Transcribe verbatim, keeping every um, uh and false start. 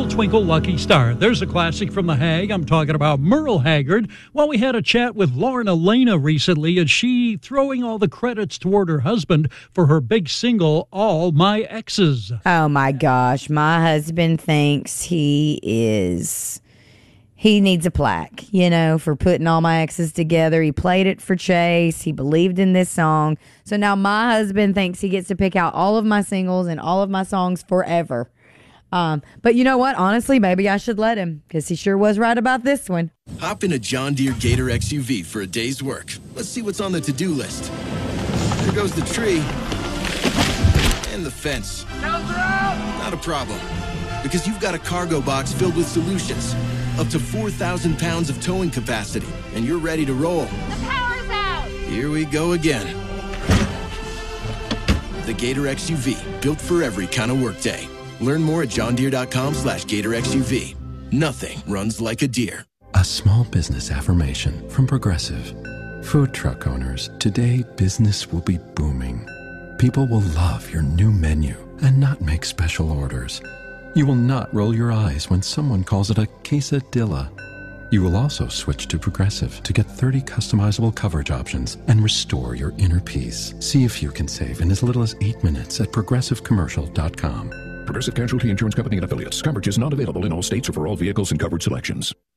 Twinkle, Twinkle, Lucky Star. There's a classic from The Hag. I'm talking about Merle Haggard. Well, we had a chat with Lauren Elena recently, and she throwing all the credits toward her husband for her big single, All My Exes. Oh, my gosh. My husband thinks he is... He needs a plaque, you know, for putting All My Exes together. He played it for Chase. He believed in this song. So now my husband thinks he gets to pick out all of my singles and all of my songs forever. Um, but you know what? Honestly, maybe I should let him, because he sure was right about this one. Hop in a John Deere Gator X U V for a day's work. Let's see what's on the to-do list. There goes the tree. And the fence. Not a problem, because you've got a cargo box filled with solutions. Up to four thousand pounds of towing capacity, and you're ready to roll. The power's out! Here we go again. The Gator X U V, built for every kind of workday. Learn more at johndeere.com slash Gator X U V. Nothing runs like a deer. A small business affirmation from Progressive. Food truck owners, today business will be booming. People will love your new menu and not make special orders. You will not roll your eyes when someone calls it a quesadilla. You will also switch to Progressive to get thirty customizable coverage options and restore your inner peace. See if you can save in as little as eight minutes at progressive commercial dot com. Progressive Casualty Insurance Company and Affiliates. Coverage is not available in all states or for all vehicles and covered selections.